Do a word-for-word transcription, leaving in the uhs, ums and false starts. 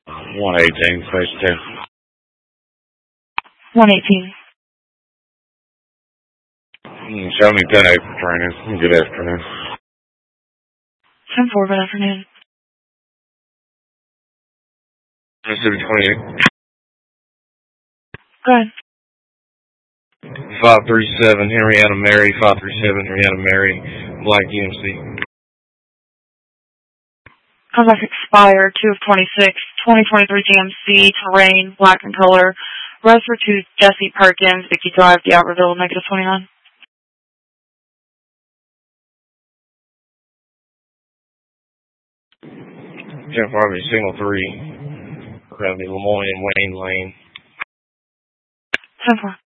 one eighteen, phase two. one eighteen. Mm, show me ten eight for training. Good afternoon. ten four, good afternoon. Mississippi twenty-eight. Go ahead. five three seven, Henrietta Mary, five three seven, Henrietta Mary, Black U M C. Contract expired, two of twenty-six, twenty twenty-three G M C, terrain, black in color. Register to Jesse Perkins, Vicky Drive, D'Albertville, negative twenty-nine. ten five, signal three. We're going to be Lemoyne and Wayne Lane. ten four.